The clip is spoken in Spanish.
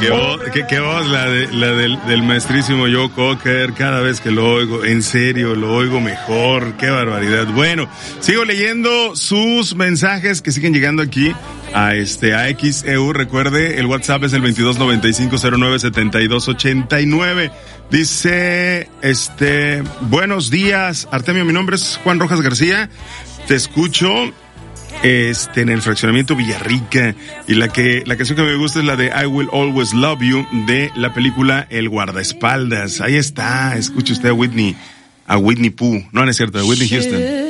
Qué voz la del maestrísimo Joe Cocker. Cada vez que lo oigo, en serio, lo oigo mejor. Qué barbaridad. Bueno, sigo leyendo sus mensajes que siguen llegando aquí a XEU. Recuerde, el WhatsApp es el 2295097289. Dice, buenos días, Artemio, mi nombre es Juan Rojas García. Te escucho en el fraccionamiento Villarrica, y la canción que me gusta es la de I Will Always Love You de la película El Guardaespaldas. Ahí está, escuche usted a Whitney Pooh, no es cierto, a Whitney Houston.